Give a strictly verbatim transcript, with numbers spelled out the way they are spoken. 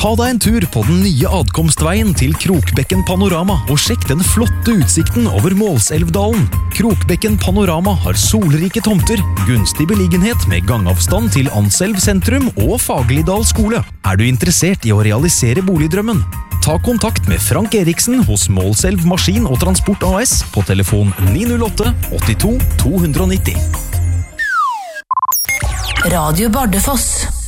Ta deg en tur på den nye adkomstveien til Krokbekken Panorama og sjekk den flotte utsikten over Målselvdalen. Krokbekken Panorama har solrike tomter, gunstig beliggenhet med gangavstand til Anselv sentrum og Fagerlidal skole. Er du interessert i å realisere boligdrømmen? Ta kontakt med Frank Eriksen hos Målselv Maskin og Transport A S på telefon ni null åtte åttito to nitti. Radio Bardufoss.